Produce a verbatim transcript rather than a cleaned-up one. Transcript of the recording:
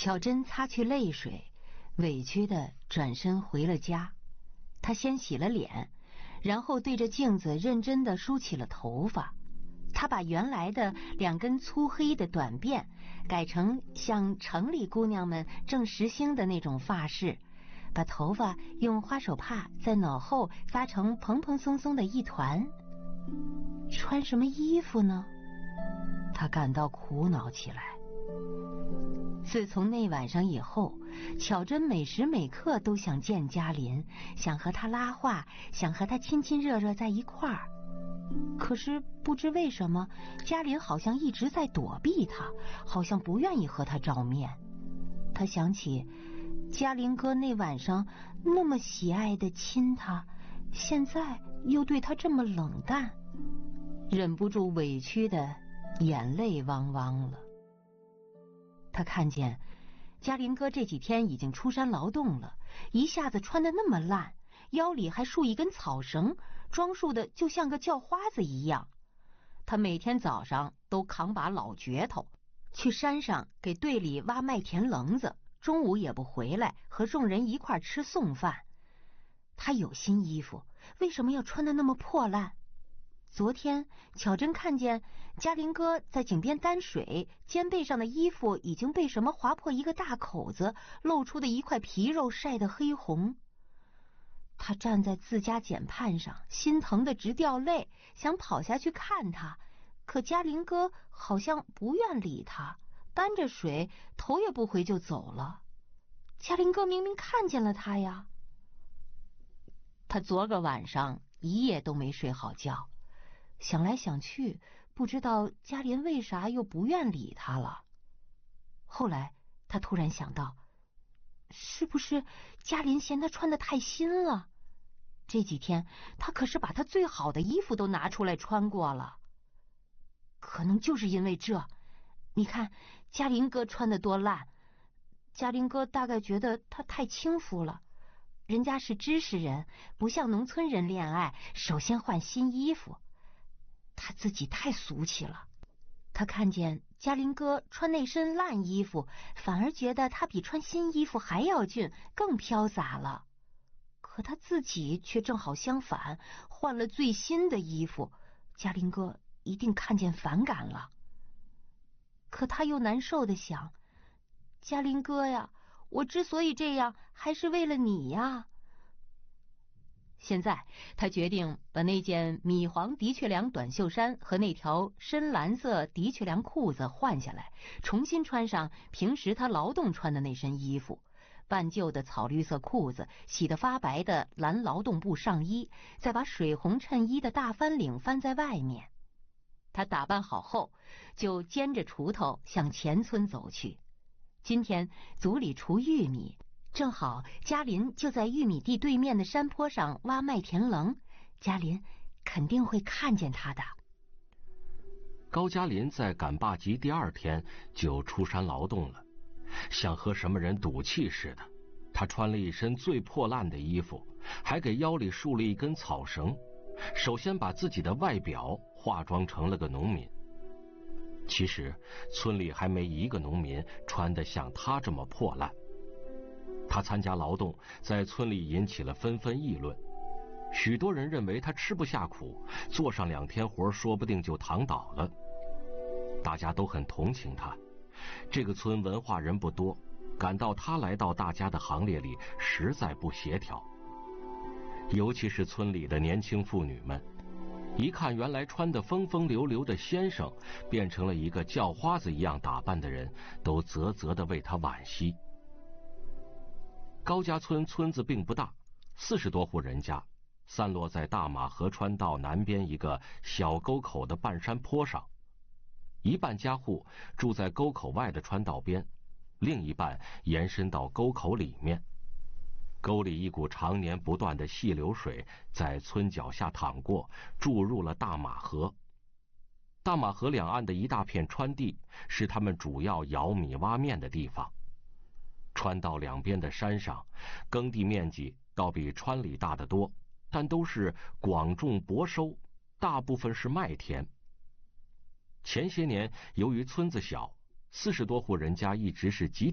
巧珍擦去泪水，委屈地转身回了家。她先洗了脸，然后对着镜子认真地梳起了头发。她把原来的两根粗黑的短辫改成像城里姑娘们正时兴的那种发饰，把头发用花手帕在脑后扎成蓬蓬松松的一团。穿什么衣服呢？她感到苦恼起来。自从那晚上以后，巧珍每时每刻都想见嘉林，想和他拉话，想和他亲亲热热在一块儿。可是不知为什么，嘉林好像一直在躲避他，好像不愿意和他照面。他想起嘉林哥那晚上那么喜爱的亲他，现在又对他这么冷淡，忍不住委屈的眼泪汪汪了。他看见嘉林哥这几天已经出山劳动了，一下子穿得那么烂，腰里还束一根草绳，装束的就像个叫花子一样。他每天早上都扛把老镢头去山上给队里挖麦田棱子，中午也不回来和众人一块吃送饭。他有新衣服，为什么要穿得那么破烂？昨天巧珍看见嘉林哥在井边担水，肩背上的衣服已经被什么划破一个大口子，露出的一块皮肉晒得黑红。他站在自家碱畔上，心疼得直掉泪，想跑下去看他，可嘉林哥好像不愿理他，担着水头也不回就走了。嘉林哥明明看见了他呀。他昨个晚上一夜都没睡好觉，想来想去，不知道嘉林为啥又不愿理他了。后来他突然想到，是不是嘉林嫌他穿得太新了？这几天他可是把他最好的衣服都拿出来穿过了。可能就是因为这，你看嘉林哥穿得多烂，嘉林哥大概觉得他太轻浮了。人家是知识人，不像农村人恋爱首先换新衣服，他自己太俗气了。他看见嘉林哥穿那身烂衣服，反而觉得他比穿新衣服还要俊，更飘洒了。可他自己却正好相反，换了最新的衣服，嘉林哥一定看见反感了。可他又难受地想，嘉林哥呀，我之所以这样，还是为了你呀。现在他决定把那件米黄的确良短袖衫和那条深蓝色的确良裤子换下来，重新穿上平时他劳动穿的那身衣服，半旧的草绿色裤子，洗得发白的蓝劳动布上衣，再把水红衬衣的大翻领翻在外面。他打扮好后，就肩着锄头向前村走去。今天组里除玉米，正好嘉林就在玉米地对面的山坡上挖麦田棱，嘉林肯定会看见他的。 高嘉林在赶罢集第二天就出山劳动了，像和什么人赌气似的。他穿了一身最破烂的衣服，还给腰里束了一根草绳，首先把自己的外表化妆成了个农民。其实村里还没一个农民穿得像他这么破烂。他参加劳动，在村里引起了纷纷议论。许多人认为他吃不下苦，做上两天活说不定就躺倒了。大家都很同情他。这个村文化人不多，感到他来到大家的行列里实在不协调。尤其是村里的年轻妇女们，一看原来穿得风风流流的先生变成了一个叫花子一样打扮的人，都啧啧地为他惋惜。高家村村子并不大，四十多户人家，散落在大马河川道南边一个小沟口的半山坡上。一半家户住在沟口外的川道边，另一半延伸到沟口里面。沟里一股常年不断的细流水在村脚下淌过，注入了大马河。大马河两岸的一大片川地是他们主要舀米挖面的地方。川道两边的山上，耕地面积倒比川里大得多，但都是广种薄收，大部分是麦田。前些年由于村子小，四十多户人家一直是集